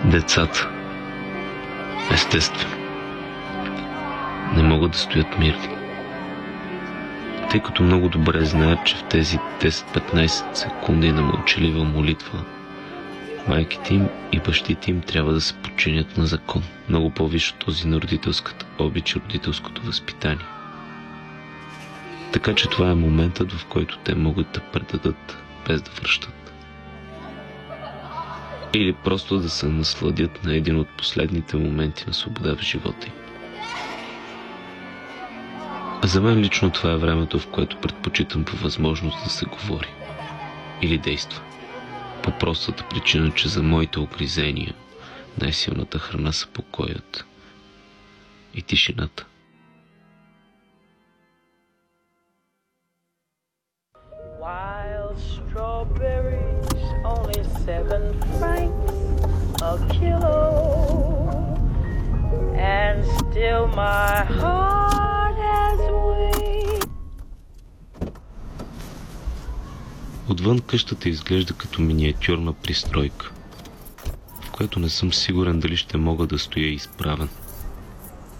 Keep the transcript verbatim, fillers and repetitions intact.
Децата, естествено, не могат да стоят мирни, тъй като много добре знаят, че в тези десет-петнайсет секунди на мълчалива молитва майките им и бащите им трябва да се подчинят на закон, много по-висше от този на родителската обич и родителското възпитание. Така че това е моментът, в който те могат да предадат без да връщат. Или просто да се насладят на един от последните моменти на свобода в живота им. За мен лично това е времето, в което предпочитам по възможност да се говори или действа. По простата причина, че за моите огризения най-силната храна са покоят и тишината. Wild strawberries, only seven francs a kilo, and still my heart has wings. Отвън къщата изглежда като миниатюрна пристройка, в която не съм сигурен дали ще мога да стоя изправен.